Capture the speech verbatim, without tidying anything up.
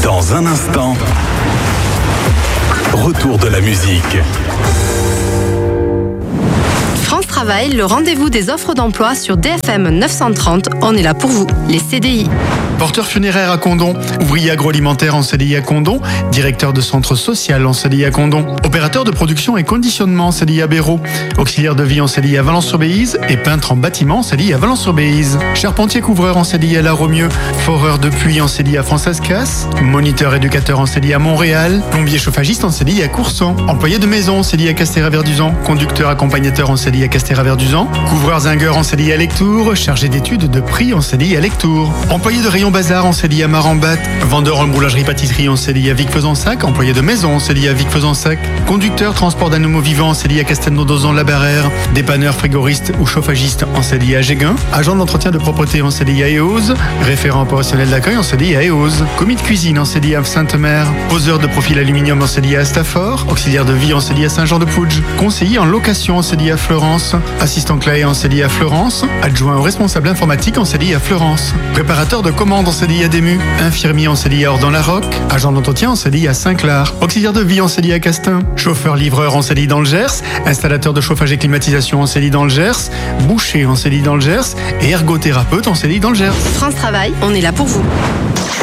Dans un instant, retour de la musique. France Travail, le rendez-vous des offres d'emploi sur D F M neuf cent trente. On est là pour vous, les C D I. Porteur funéraire à Condom, ouvrier agroalimentaire en C D I à Condom, directeur de centre social en C D I à Condom, opérateur de production et conditionnement en C D I à Béraud, auxiliaire de vie en C D I à Valence-sur-Béize et peintre en bâtiment en C D I à Valence-sur-Béize, charpentier couvreur en C D I à La Romieux, foreur de puits en C D I à Françoise-Casse, moniteur éducateur en C D I à Montréal, plombier chauffagiste en C D I à Courson, employé de maison en C D I à Castéra-Verduzan, conducteur accompagnateur en C D I à Castéra-Verduzan, couvreur zingueur en C D I à Lectoure, chargé d'études de prix en C D I à Lectoure, employé de rayon bazar en C D I à Marambat, vendeur en boulangerie-pâtisserie en C D I à Vic-Fezensac, employé de maison en C D I à Vic-Fezensac, conducteur transport d'animaux vivants en C D I à Castelnau-Dozan-la-Barrère, dépanneur frigoriste ou chauffagiste en C D I à Géguin, agent d'entretien de propreté en C D I à Éose, référent opérationnel d'accueil en C D I à Éose, commis de cuisine en C D I à Sainte-Mère, poseur de profil aluminium en C D I à Stafford, auxiliaire de vie en C D I à Saint-Jean-de-Pouge, conseiller en location en C D I à Florence, assistant Claé en C D I à Florence, adjoint au responsable informatique en C D I à Florence, préparateur de commandes en C D I à Dému, infirmier en C D I à Ordan-la-Roque, agent d'entretien en C D I à Saint-Clar, auxiliaire de vie en C D I à Castin, chauffeur-livreur en C D I dans le Gers, installateur de chauffage et climatisation en C D I dans le Gers, boucher en C D I dans le Gers et ergothérapeute en C D I dans le Gers. France Travail, on est là pour vous.